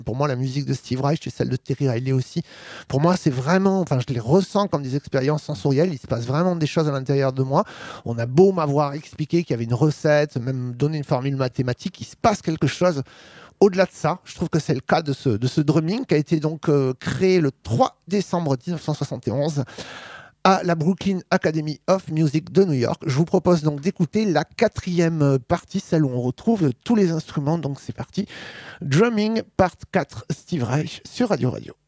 Pour moi, la musique de Steve Reich et celle de Terry Riley aussi, pour moi, c'est vraiment, enfin, je les ressens comme des expériences sensorielles. Il se passe vraiment des choses à l'intérieur de moi. On a beau m'avoir expliqué qu'il y avait une recette, même donné une formule mathématique, il se passe quelque chose au-delà de ça. Je trouve que c'est le cas de ce drumming qui a été donc créé le 3 décembre 1971 à la Brooklyn Academy of Music de New York. Je vous propose donc d'écouter la quatrième partie, celle où on retrouve tous les instruments. Donc c'est parti. Drumming, part 4, Steve Reich sur Radio Radio.